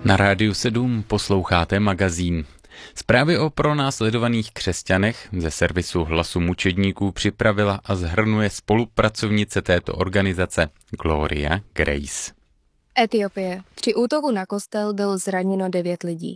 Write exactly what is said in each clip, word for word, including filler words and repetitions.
Na Rádiu sedm posloucháte magazín. Zprávy o pronásledovaných křesťanech ze servisu Hlasu mučedníků připravila a shrnuje spolupracovnice této organizace Gloria Grace. Etiopie. Při útoku na kostel bylo zraněno devět lidí.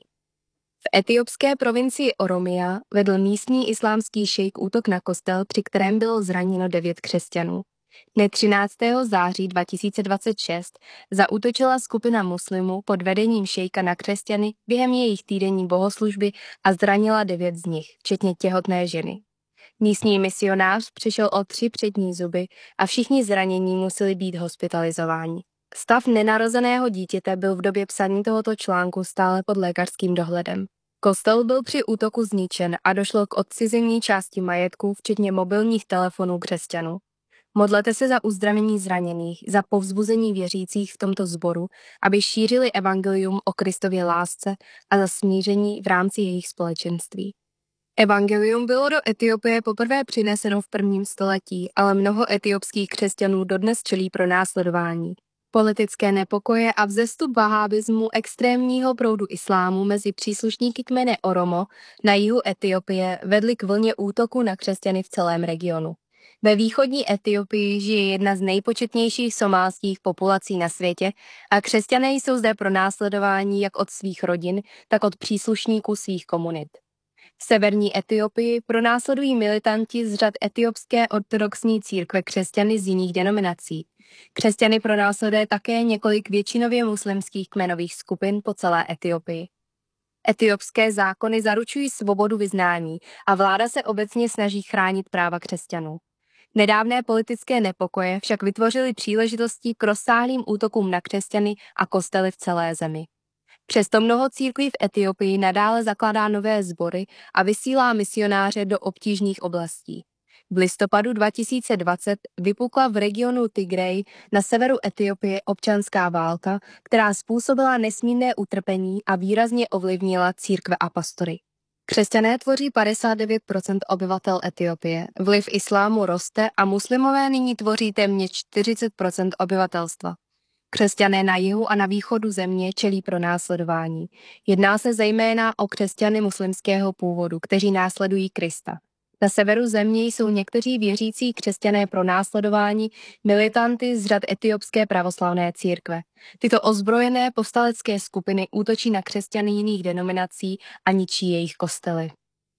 V etiopské provincii Oromia vedl místní islámský šejk útok na kostel, při kterém bylo zraněno devět křesťanů. Dne třináctého září dva tisíce dvacet šest zaútočila skupina muslimů pod vedením šejka na křesťany během jejich týdenní bohoslužby a zranila devět z nich, včetně těhotné ženy. Místní misionář přišel o tři přední zuby a všichni zranění museli být hospitalizováni. Stav nenarozeného dítěte byl v době psaní tohoto článku stále pod lékařským dohledem. Kostel byl při útoku zničen a došlo k odcizení části majetku, včetně mobilních telefonů křesťanů. Modlete se za uzdravení zraněných, za povzbuzení věřících v tomto sboru, aby šířili evangelium o Kristově lásce a za smíření v rámci jejich společenství. Evangelium bylo do Etiopie poprvé přineseno v prvním století, ale mnoho etiopských křesťanů dodnes čelí pronásledování. Politické nepokoje a vzestup vahábismu extrémního proudu islámu mezi příslušníky kmene Oromo na jihu Etiopie vedly k vlně útoku na křesťany v celém regionu. Ve východní Etiopii žije jedna z nejpočetnějších somálských populací na světě a křesťané jsou zde pronásledováni jak od svých rodin, tak od příslušníků svých komunit. V severní Etiopii pronásledují militanti z řad etiopské ortodoxní církve křesťany z jiných denominací. Křesťany pronásleduje také několik většinově muslimských kmenových skupin po celé Etiopii. Etiopské zákony zaručují svobodu vyznání a vláda se obecně snaží chránit práva křesťanů. Nedávné politické nepokoje však vytvořily příležitosti k rozsáhlým útokům na křesťany a kostely v celé zemi. Přesto mnoho církví v Etiopii nadále zakládá nové sbory a vysílá misionáře do obtížných oblastí. V listopadu dva tisíce dvacet vypukla v regionu Tigray na severu Etiopie občanská válka, která způsobila nesmírné utrpení a výrazně ovlivnila církve a pastory. Křesťané tvoří padesát devět procent obyvatel Etiopie, vliv islámu roste a muslimové nyní tvoří téměř čtyřicet procent obyvatelstva. Křesťané na jihu a na východu země čelí pronásledování. Jedná se zejména o křesťany muslimského původu, kteří následují Krista. Na severu země jsou někteří věřící křesťané pronásledováni militanty z řad etiopské pravoslavné církve. Tyto ozbrojené povstalecké skupiny útočí na křesťany jiných denominací a ničí jejich kostely.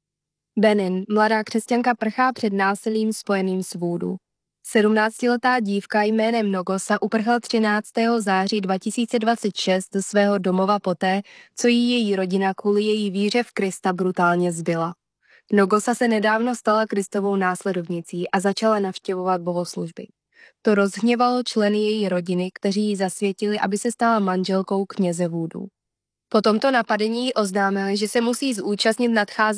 Benin, mladá křesťanka prchá před násilím spojeným s vůdu. sedmnáctiletá dívka jménem Nogosa uprchla třináctého září dva tisíce dvacet šest do svého domova poté, co jí její rodina kvůli její víře v Krista brutálně zbila. Nogosa se nedávno stala Kristovou následovnicí a začala navštěvovat bohoslužby. To rozhněvalo členy její rodiny, kteří ji zasvětili, aby se stala manželkou kněze vůdu. Po tomto napadení oznámili, že se musí zúčastnit nadcházející